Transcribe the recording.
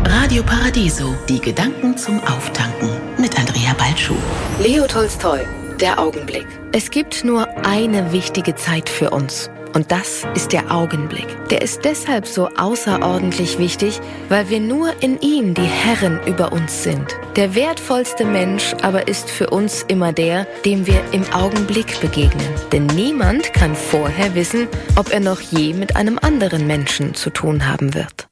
Radio Paradiso, die Gedanken zum Auftanken mit Andrea Balschuh. Leo Tolstoi, der Augenblick. Es gibt nur eine wichtige Zeit für uns. Und das ist der Augenblick. Der ist deshalb so außerordentlich wichtig, weil wir nur in ihm die Herren über uns sind. Der wertvollste Mensch aber ist für uns immer der, dem wir im Augenblick begegnen. Denn niemand kann vorher wissen, ob er noch je mit einem anderen Menschen zu tun haben wird.